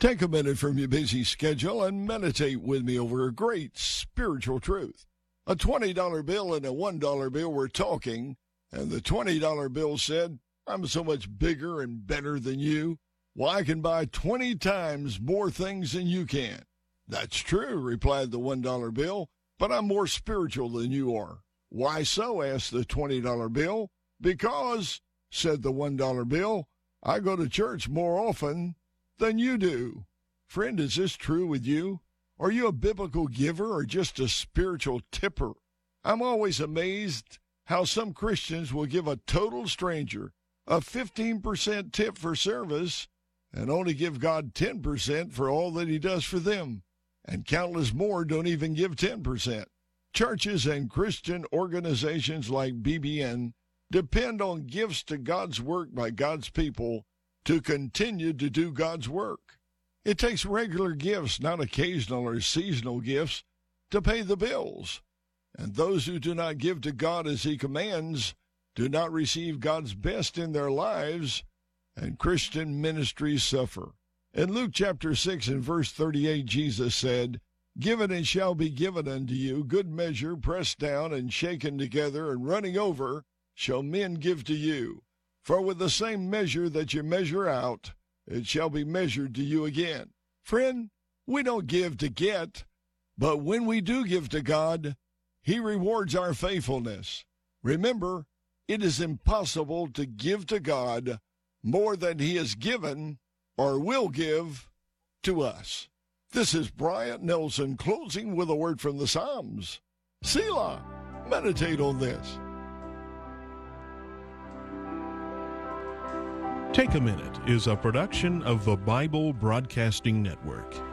Take a minute from your busy schedule and meditate with me over a great spiritual truth. A $20 bill and a $1 bill were talking, and the $20 bill said, "I'm so much bigger and better than you. Well, I can buy 20 times more things than you can." "That's true," replied the $1 bill, "but I'm more spiritual than you are." "Why so?" asked the $20 bill. "Because," said the $1 bill, "I go to church more often than you do." Friend, is this true with you? Are you a biblical giver or just a spiritual tipper? I'm always amazed how some Christians will give a total stranger a 15% tip for service and only give God 10% for all that he does for them. And countless more don't even give 10%. Churches and Christian organizations like BBN depend on gifts to God's work by God's people to continue to do God's work. It takes regular gifts, not occasional or seasonal gifts, to pay the bills. And those who do not give to God as he commands do not receive God's best in their lives, and Christian ministries suffer. In Luke chapter 6 and verse 38, Jesus said, "Give it and shall be given unto you, good measure, pressed down and shaken together and running over, shall men give to you. For with the same measure that you measure out, it shall be measured to you again." Friend, we don't give to get, but when we do give to God, he rewards our faithfulness. Remember, it is impossible to give to God more than he has given or will give to us. This is Bryant Nelson closing with a word from the Psalms. Selah, meditate on this. Take a Minute is a production of the Bible Broadcasting Network.